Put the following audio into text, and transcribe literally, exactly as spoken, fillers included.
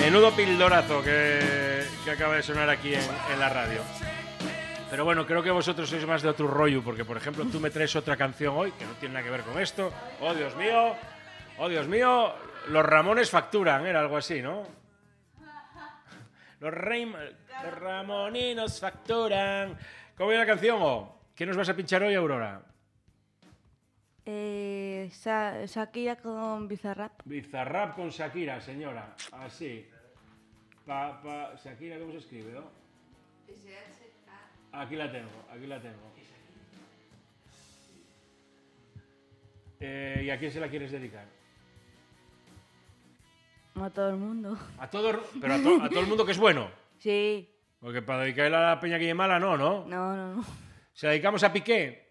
Menudo pildorazo que, que acaba de sonar aquí en, en la radio. Pero bueno, creo que vosotros sois más de otro rollo, porque por ejemplo tú me traes otra canción hoy que no tiene nada que ver con esto. Oh, Dios mío, oh, Dios mío, los Ramones facturan, era algo así, ¿no? Los, Reim, los Ramoninos facturan. ¿Cómo viene la canción? Oh? ¿Qué nos vas a pinchar hoy, Aurora? Eh, Sha- Shakira con Bizarrap. Bizarrap con Shakira, señora. Así. Pa, pa, Shakira, ¿cómo se escribe? ¿No? Aquí la tengo, aquí la tengo. Eh, ¿Y a quién se la quieres dedicar? A todo el mundo. A todo, pero a, to, a todo el mundo que es bueno. Sí. Porque para dedicarle a la peña que es mala, no, ¿no? No, no, no. ¿Se la dedicamos a Piqué?